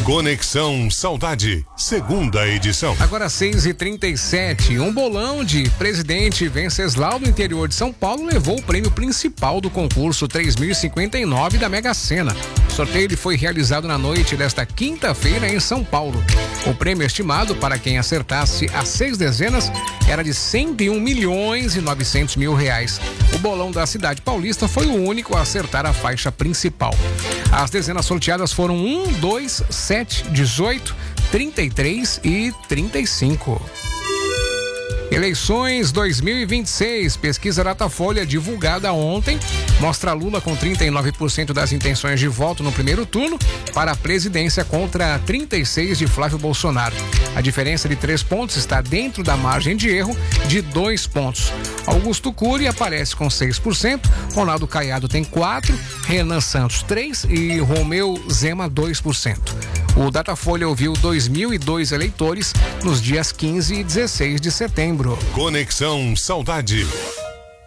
Conexão Saudade, segunda edição. Agora 6h37, um bolão de Presidente Venceslau do interior de São Paulo levou o prêmio principal do concurso 3.059 da Mega Sena. O sorteio foi realizado na noite desta quinta-feira em São Paulo. O prêmio estimado para quem acertasse as 6 dezenas era de 101.900.000 reais. O bolão da cidade paulista foi o único a acertar a faixa principal. As dezenas sorteadas foram 1, 2, 7, 18, 33 e 35. Eleições 2026, pesquisa Datafolha divulgada ontem, mostra Lula com 39% das intenções de voto no primeiro turno para a presidência contra 36% de Flávio Bolsonaro. A diferença de 3 pontos está dentro da margem de erro de 2 pontos. Augusto Cury aparece com 6%, Ronaldo Caiado tem 4%, Renan Santos 3% e Romeu Zema 2%. O Datafolha ouviu 2.002 eleitores nos dias 15 e 16 de setembro. Conexão Saudade.